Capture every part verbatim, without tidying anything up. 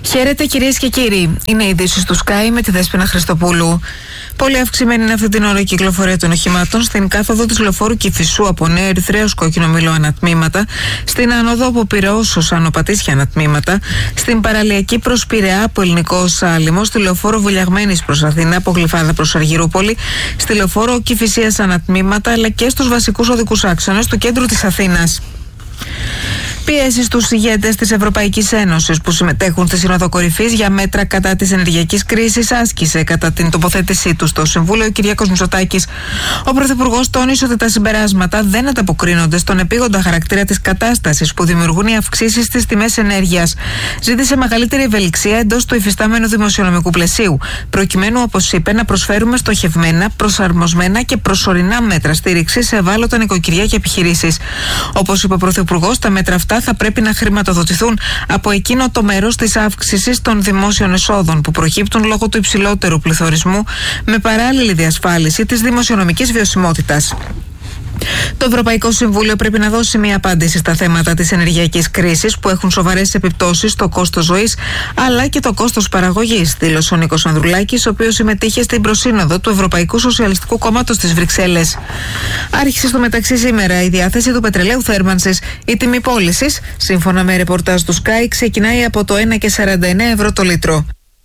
Χαίρετε κυρίες και κύριοι. Είναι οι ειδήσεις του Sky με τη Δέσποινα Χριστοπούλου. Πολύ αυξημένη είναι αυτή την ώρα η κυκλοφορία των οχημάτων στην κάθοδο της λεωφόρου Κηφισού από Νέο Ερυθρέως Κόκκινο Μήλο ανατμήματα, στην άνοδο από Πειραιώς ως Άνω Πατήσια ανατμήματα, στην παραλιακή προς Πειραιά από Ελληνικό Άλυμο, στη λεωφόρο Βουλιαγμένης προς Αθήνα από Γλυφάδα προς Αργυρούπολη, στη λεωφόρο Κηφισίας ανατμήματα αλλά και στους βασικούς οδικούς άξονες του κέντρου της Αθήνας. Πιέσεις στους ηγέτες της Ευρωπαϊκής Ένωσης που συμμετέχουν στη Σύνοδο Κορυφής για μέτρα κατά της ενεργειακής κρίσης άσκησε κατά την τοποθέτησή του στο Συμβούλιο ο Κυριάκος Μητσοτάκης. Ο Πρωθυπουργός τόνισε ότι τα συμπεράσματα δεν ανταποκρίνονται στον επίγοντα χαρακτήρα της κατάστασης που δημιουργούν οι αυξήσεις στις τιμές ενέργειας. Ζήτησε μεγαλύτερη ευελιξία εντός του υφιστάμενου δημοσιονομικού πλαισίου, προκειμένου, όπως είπε, να προσφέρουμε στοχευμένα, προσαρμοσμένα και προσωρινά μέτρα στήριξη σε ευάλωτα νοικοκυριά και επιχειρήσεις. Όπως είπε ο Πρωθυπουργός, τα μέτρα αυτά θα πρέπει να χρηματοδοτηθούν από εκείνο το μέρος της αύξησης των δημόσιων εσόδων που προκύπτουν λόγω του υψηλότερου πληθωρισμού, με παράλληλη διασφάλιση της δημοσιονομικής βιωσιμότητας. Το Ευρωπαϊκό Συμβούλιο πρέπει να δώσει μια απάντηση στα θέματα της ενεργειακής κρίσης που έχουν σοβαρές επιπτώσεις στο κόστος ζωής αλλά και το κόστος παραγωγής, δήλωσε ο Νίκος Ανδρουλάκης, ο οποίος συμμετείχε στην προσύνοδο του Ευρωπαϊκού Σοσιαλιστικού Κόμματος στις Βρυξέλλες. Άρχισε στο μεταξύ σήμερα η διάθεση του πετρελαίου θέρμανσης. Η τιμή πώλησης, σύμφωνα με ρεπορτάζ του Sky, ξεκινάει από το ένα κόμμα σαράντα εννέα ευρώ το λίτρο.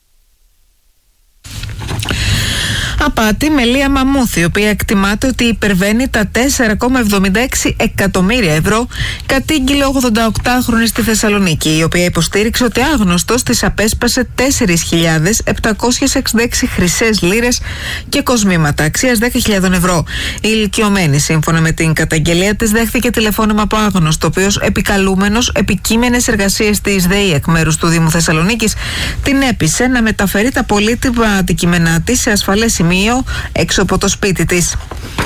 Απάτη με Λία Μαμούθ, η οποία εκτιμάται ότι υπερβαίνει τα τέσσερα κόμμα εβδομήντα έξι εκατομμύρια ευρώ, κατήγγειλε ογδονταοκτάχρονη στη Θεσσαλονίκη, η οποία υποστήριξε ότι άγνωστος της απέσπασε τέσσερις χιλιάδες επτακόσιες εξήντα έξι χρυσές λίρες και κοσμήματα αξίας δέκα χιλιάδες ευρώ. Η ηλικιωμένη, σύμφωνα με την καταγγελία της, δέχθηκε τηλεφώνημα από άγνωστο, ο οποίος επικαλούμενος επικείμενες εργασίες της ΔΕΗ εκ μέρους του Δήμου Θεσσαλονίκης την έπεισε να μεταφέρει τα πολύτιμα αντικείμενά της σε ασφαλές σημείο έξω από το σπίτι της.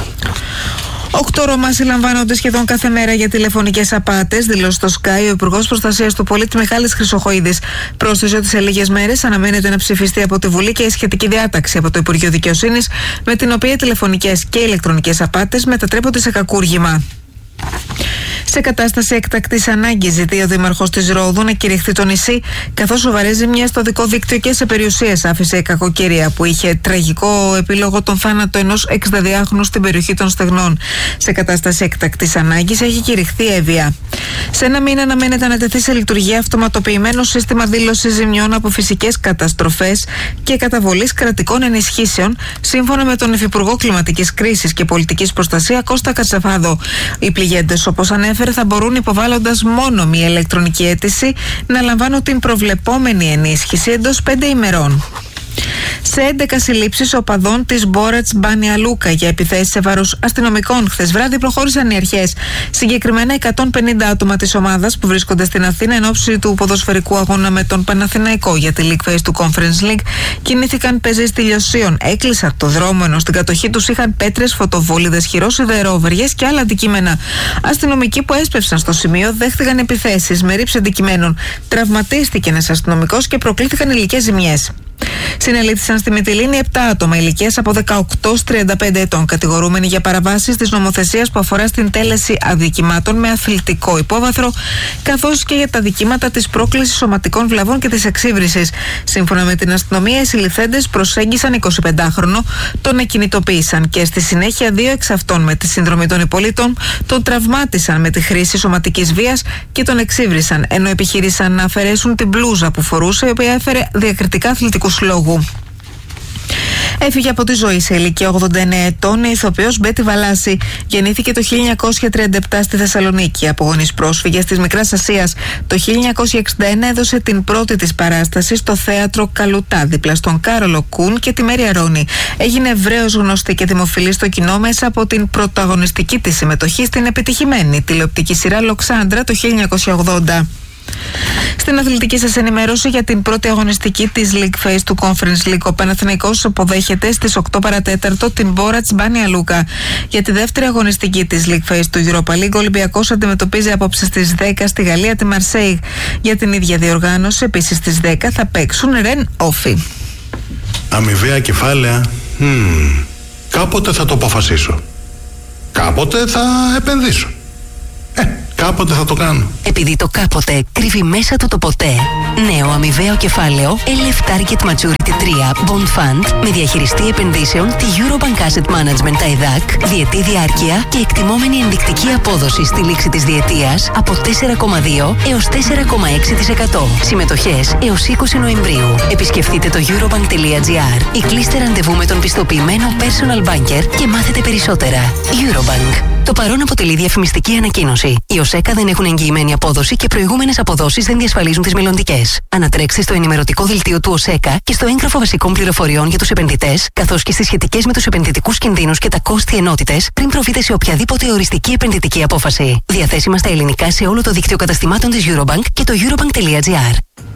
Οκτώ Ρωμά συλλαμβάνονται σχεδόν κάθε μέρα για τηλεφωνικές απάτες, δήλωσε στο Sky ο Υπουργός Προστασίας του Πολίτη Μιχάλης Χρυσοχοΐδης. Πρόσθεσε ότι σε λίγες μέρες αναμένεται να ψηφιστεί από τη Βουλή και η σχετική διάταξη από το Υπουργείο Δικαιοσύνης, με την οποία οι τηλεφωνικές και ηλεκτρονικές απάτες μετατρέπονται σε κακούργημα. Σε κατάσταση έκτακτης ανάγκης ζητεί ο Δήμαρχος της Ρόδου να κηρυχθεί το νησί, καθώς σοβαρές ζημιές στο οδικό δίκτυο και σε περιουσίες άφησε η κακοκαιρία που είχε τραγικό επίλογο τον θάνατο ενός εξηνταδυάχρονου στην περιοχή των Στεγνών. Σε κατάσταση έκτακτης ανάγκης έχει κηρυχθεί Εύβοια. Σε ένα μήνα αναμένεται να τεθεί σε λειτουργία αυτοματοποιημένο σύστημα δήλωσης ζημιών από φυσικές καταστροφές και καταβολής κρατικών ενισχύσεων, σύμφωνα με τον Υφυπουργό Κλιματικής Κρίσης και Πολιτικής Προστασία Κώστα Κατσαφάδο. Οι πληγέντες, όπως ανέφερε, θα μπορούν, υποβάλλοντας μόνο μία ηλεκτρονική αίτηση, να λαμβάνουν την προβλεπόμενη ενίσχυση εντός πέντε ημερών. Σε έντεκα συλλήψεις οπαδών της Μπόρατς Μπάνια Λούκα για επιθέσεις σε βάρος αστυνομικών χθες βράδυ προχώρησαν οι αρχές. Συγκεκριμένα εκατόν πενήντα άτομα της ομάδας που βρίσκονται στην Αθήνα εν ώψη του ποδοσφαιρικού αγώνα με τον Παναθηναϊκό για τη League Phase του Conference League κινήθηκαν πεζοί στυλιοσίων, έκλεισαν το δρόμο, ενώ στην κατοχή τους είχαν πέτρες, φωτοβόλιδες, χειρόσιδερόβεργες και άλλα αντικείμενα. Αστυνομικοί που έσπευσαν στο σημείο δέχτηκαν επιθέσεις με ρήψη αντικειμένων. Τραυματίστηκε ένας αστυνομικός και προκλήθηκαν υλικές ζημιές. Συνελήφθησαν στη Μυτιλήνη επτά άτομα ηλικίας από δεκαοκτώ έως τριάντα πέντε ετών, κατηγορούμενοι για παραβάσεις της νομοθεσίας που αφορά στην τέλεση αδικημάτων με αθλητικό υπόβαθρο, καθώς και για τα δικήματα της πρόκλησης σωματικών βλαβών και της εξύβρισης. Σύμφωνα με την αστυνομία, οι συλληφθέντες προσέγγισαν εικοσιπεντάχρονο, τον εκκινητοποίησαν και στη συνέχεια δύο εξ αυτών με τη συνδρομή των υπολείτων τον τραυμάτισαν με τη χρήση σωματικής βίας και τον εξύβρισαν, ενώ επιχείρησαν να αφαιρέσουν την μπλούζα που φορούσε, η οποία έφερε διακριτικά αθλητικού λόγου. Έφυγε από τη ζωή σε ηλικία ογδόντα εννέα ετών η ηθοποιός Μπέτη Βαλάση. Γεννήθηκε το χίλια εννιακόσια τριάντα επτά στη Θεσσαλονίκη από γονείς πρόσφυγες της Μικράς Ασίας. Το χίλια εννιακόσια εξήντα ένα έδωσε την πρώτη της παράσταση στο θέατρο Καλουτά, δίπλα στον Κάρολο Κούν και τη Μέρη Αρώνη. Έγινε ευρέως γνωστή και δημοφιλή στο κοινό μέσα από την πρωταγωνιστική της συμμετοχή στην επιτυχημένη τηλεοπτική σειρά Λοξάντρα το χίλια εννιακόσια ογδόντα. Στην αθλητική σας ενημέρωση για την πρώτη αγωνιστική της League Phase του Conference League, ο Παναθηναϊκός αποδέχεται στις οκτώ παρατέταρτο την Μπόρατς Μπάνια Λούκα. Για τη δεύτερη αγωνιστική της League Phase του Europa League, ο Ολυμπιακός αντιμετωπίζει απόψε στις δέκα στη Γαλλία τη Μαρσέιγ. Για την ίδια διοργάνωση, επίσης στις δέκα θα παίξουν Ρεν Όφι. Αμοιβαία κεφάλαια. Hmm. Κάποτε θα το αποφασίσω. Κάποτε θα επενδύσω. Ε, Κάποτε θα το κάνω. Επειδή το κάποτε κρύβει μέσα του το ποτέ. Νέο αμοιβαίο κεφάλαιο Ελ Εφ Target Maturity τρία Bond Fund με διαχειριστή επενδύσεων τη Eurobank Asset Management τα ΕΔΑΚ, διετή διάρκεια και εκτιμόμενη ενδεικτική απόδοση στη λήξη της διετίας από τέσσερα κόμμα δύο έως τέσσερα κόμμα έξι τοις εκατό. Συμμετοχές έως είκοσι Νοεμβρίου. Επισκεφτείτε το eurobank τελεία gr ή κλείστε ραντεβού με τον πιστοποιημένο personal banker και μάθετε περισσότερα. Eurobank. Το παρόν αποτελεί διαφημιστική ανακοίνωση. Οι ΟΣΕΚΑ δεν έχουν εγγυημένη απόδοση και προηγούμενες αποδόσεις δεν διασφαλίζουν τις μελλοντικές. Ανατρέξτε στο ενημερωτικό δελτίο του ΟΣΕΚΑ και στο έγγραφο βασικών πληροφοριών για τους επενδυτές, καθώς και στις σχετικές με τους επενδυτικούς κινδύνους και τα κόστη ενότητες πριν προβείτε σε οποιαδήποτε οριστική επενδυτική απόφαση. Διαθέσιμα στα ελληνικά σε όλο το δίκτυο καταστημάτων της Eurobank και το eurobank τελεία gr.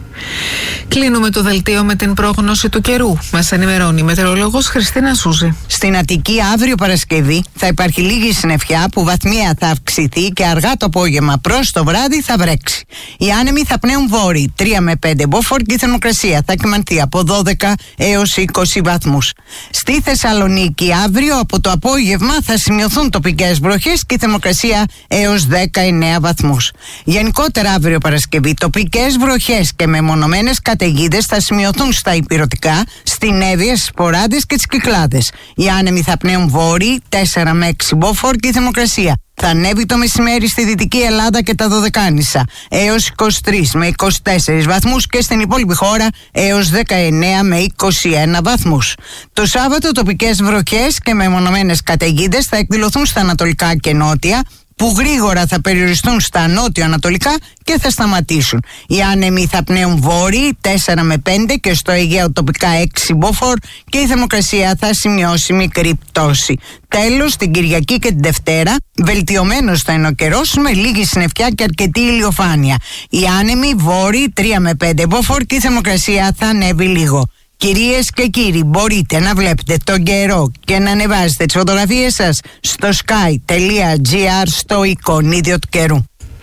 Κλείνουμε το δελτίο με την πρόγνωση του καιρού. Μας ενημερώνει η μετεωρολόγος Χριστίνα Σούζη. Στην Αττική αύριο Παρασκευή θα υπάρχει λίγη συννεφιά που βαθμία θα αυξηθεί και αργά το απόγευμα προς το βράδυ θα βρέξει. Οι άνεμοι θα πνέουν βόρειοι τρία με πέντε μποφόρ και η θερμοκρασία θα κυμανθεί από δώδεκα έως είκοσι βαθμούς. Στη Θεσσαλονίκη αύριο από το απόγευμα θα σημειωθούν τοπικές βροχές και η θερμοκρασία έως δεκαεννέα βαθμούς. Γενικότερα αύριο Παρασκευή τοπικές βροχές και μεμονωμένες καταιγίδες θα σημειωθούν στα ηπειρωτικά, στην Εύβοια, στις Ποράδες και τις Κυκλάδες. Οι άνεμοι θα πνέουν βόρειοι τέσσερα με έξι μποφόρ και η θερμοκρασία θα ανέβει το μεσημέρι στη Δυτική Ελλάδα και τα Δωδεκάνησα έως είκοσι τρεις με είκοσι τέσσερις βαθμούς και στην υπόλοιπη χώρα έως δεκαεννέα με είκοσι ένα βαθμούς. Το Σάββατο τοπικές βροχές και μεμονωμένες καταιγίδες θα εκδηλωθούν στα ανατολικά και νότια, που γρήγορα θα περιοριστούν στα νότιο-ανατολικά και θα σταματήσουν. Οι άνεμοι θα πνέουν βόρειοι τέσσερα με πέντε και στο Αιγαίο τοπικά έξι μποφόρ και η θερμοκρασία θα σημειώσει μικρή πτώση. Τέλος, την Κυριακή και την Δευτέρα, βελτιωμένος θα είναι ο καιρός με λίγη συννεφιά και αρκετή ηλιοφάνεια. Οι άνεμοι βόρειοι τρία με πέντε μποφόρ και η θερμοκρασία θα ανέβει λίγο. Κυρίες και κύριοι, μπορείτε να βλέπετε τον καιρό και να ανεβάζετε τις φωτογραφίες σας στο sky τελεία gr στο εικονίδιο του καιρού.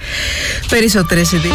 Περισσότερες ειδήσεις.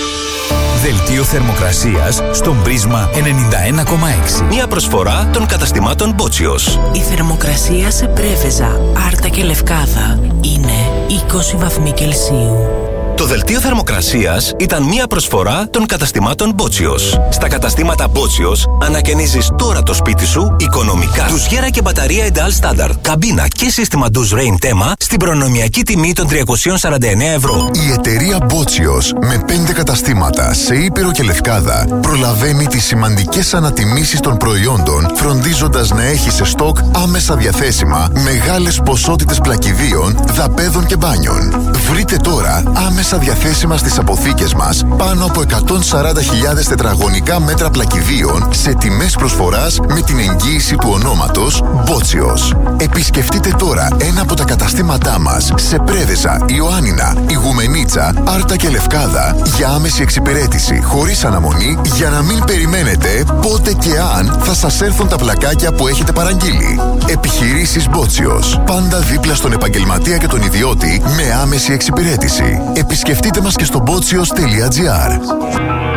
Δελτίο θερμοκρασίας στον Πρίσμα ενενήντα ένα κόμμα έξι. Μια προσφορά των καταστημάτων Μπότσιος. Η θερμοκρασία σε Πρέβεζα, Άρτα και Λευκάδα είναι είκοσι βαθμοί Κελσίου. Το δελτίο θερμοκρασίας ήταν μια προσφορά των καταστημάτων Μπότσιος. Στα καταστήματα Μπότσιος ανακαινίζεις τώρα το σπίτι σου οικονομικά. Ντουζιέρα και μπαταρία Ideal Standard, καμπίνα και σύστημα Duze Rain θέμα στην προνομιακή τιμή των τριακόσια σαράντα εννέα ευρώ. Η εταιρεία Μπότσιος με πέντε καταστήματα σε Ήπειρο και Λευκάδα προλαβαίνει τις σημαντικές ανατιμήσεις των προϊόντων, φροντίζοντας να έχει σε στόκ άμεσα διαθέσιμα μεγάλες ποσότητες πλακιδίων, δαπέδων και μπάνιων. Βρείτε τώρα άμεσα διαθέσιμα στις αποθήκες μας πάνω από εκατόν σαράντα χιλιάδες τετραγωνικά μέτρα πλακιδίων σε τιμές προσφοράς με την εγγύηση του ονόματος Μπότσιος. Επισκεφτείτε τώρα ένα από τα καταστήματά μας σε Πρέβεζα, Ιωάννινα, Ιγουμενίτσα, Άρτα και Λευκάδα για άμεση εξυπηρέτηση χωρίς αναμονή για να μην περιμένετε πότε και αν θα σας έρθουν τα πλακάκια που έχετε παραγγείλει. Επιχειρήσεις Μπότσιος. Πάντα δίπλα στον επαγγελματία και τον ιδιώτη με άμεση εξυπηρέτηση. Επισκεφτείτε μας και στο μπότσιος τελεία gr.